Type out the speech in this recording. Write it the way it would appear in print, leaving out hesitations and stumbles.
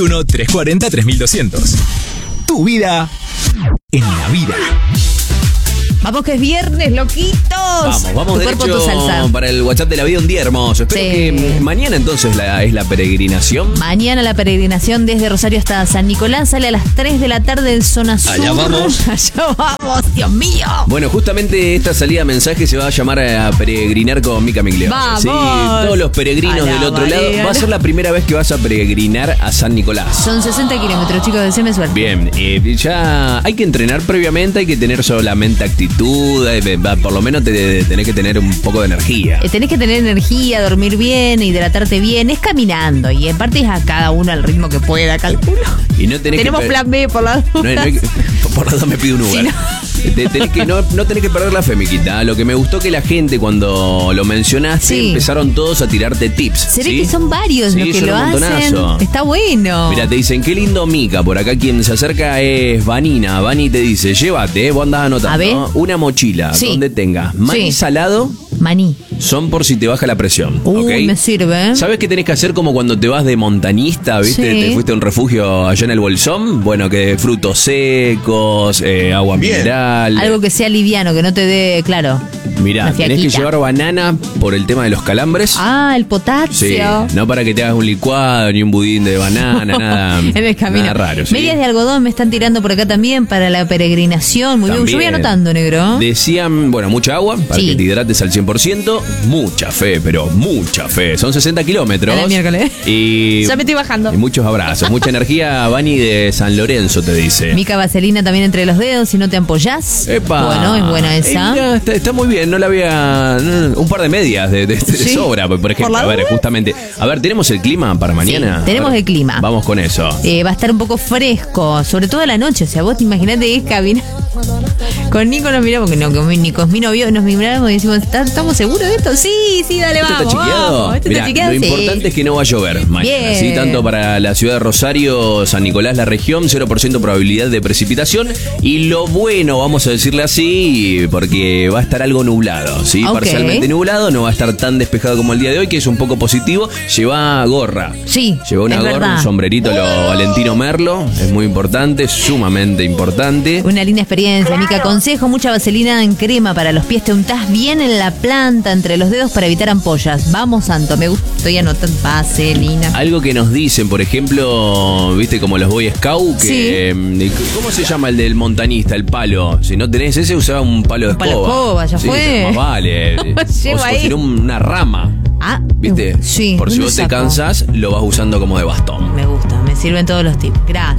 1-340-3200. Tu vida en la vida. Vamos que es viernes, loquitos. Vamos derecho para el WhatsApp de la vida, un día hermoso. Espero que mañana entonces es la peregrinación. Mañana la peregrinación desde Rosario hasta San Nicolás sale a las 3 de la tarde en zona sur. Allá vamos. Allá vamos, Dios mío. Bueno, justamente esta salida de mensaje se va a llamar a peregrinar con Mica Migliore. Vamos. Sí, todos los peregrinos del otro lado. Va a ser la primera vez que vas a peregrinar a San Nicolás. Son 60 kilómetros, chicos, deséme suerte. Bien, ya hay que entrenar previamente, hay que tener solamente actitud. Por lo menos tenés que tener un poco de energía. Tenés que tener energía, dormir bien, hidratarte bien. Es caminando y en parte es a cada uno al ritmo que pueda, calculo. Y no tenemos plan B por las dudas. Por las dudas me pido un Uber. No tenés que perder la fe, Miquita. Lo que me gustó que la gente cuando lo mencionaste empezaron todos a tirarte tips. Se ve que son varios los que lo hacen. Está bueno. Mira, te dicen, qué lindo Mica. Por acá quien se acerca es Vanina. Vani te dice, llévate, vos andás anotando. A ver. Una mochila donde tengas maní salado. Maní. Son por si te baja la presión. ¿Okay? Me sirve. ¿Sabes qué tenés que hacer como cuando te vas de montañista, viste? Te fuiste a un refugio allá en el Bolsón. Bueno, que frutos secos, agua mineral. Algo que sea liviano, que no te dé, claro. Mirá, tenés que llevar banana por el tema de los calambres. El potasio. Sí, no para que te hagas un licuado ni un budín de banana, nada. En el camino. Nada raro. Medias de algodón me están tirando por acá también para la peregrinación. Muy bien, yo voy anotando, negro. Decían, bueno, mucha agua para que te hidrates al 100%. Mucha fe, pero mucha fe. Son 60 kilómetros. El miércoles. Y ya me estoy bajando. Y muchos abrazos, mucha energía. Vani de San Lorenzo te dice. Mica vaselina también entre los dedos si no te ampollás. ¡Epa! Bueno, es buena esa. Está muy bien, no la había. Un par de medias de sobra, por ejemplo. A ver, justamente. A ver, ¿tenemos el clima para mañana? Sí, tenemos el clima. Vamos con eso. Va a estar un poco fresco, sobre todo a la noche. O sea, vos te imaginate que es caminar. Con Nico nos miramos, ni con mi novio nos miramos y decimos, ¿estamos seguros de esto? Sí, dale, vamos. ¿Esto está chequeado? Mirá, lo importante es que no va a llover mañana. ¿Sí? Tanto para la ciudad de Rosario, San Nicolás, la región, 0% probabilidad de precipitación. Y lo bueno, vamos a decirle así, porque va a estar algo nublado, ¿sí? Parcialmente nublado, no va a estar tan despejado como el día de hoy, que es un poco positivo. Lleva gorra. Sí, lleva una gorra, un sombrerito, lo Valentino Merlo. Es muy importante, sumamente importante. Una linda experiencia, Mica. Consejo, mucha vaselina en crema para los pies. Te untás bien en la planta, entre los dedos, para evitar ampollas. Vamos, santo, me gusta. Estoy anotando vaselina. Algo que nos dicen, por ejemplo, viste, como los Boy Scouts, que ¿cómo se llama el del montañista? El palo. Si no tenés ese, usaba un palo de escoba. Palo de escoba, ya fue. Más vale. o tiene una rama. ¿Viste? Sí. Por si vos te cansás, lo vas usando como de bastón. Me gusta, me sirven todos los tips. Gracias.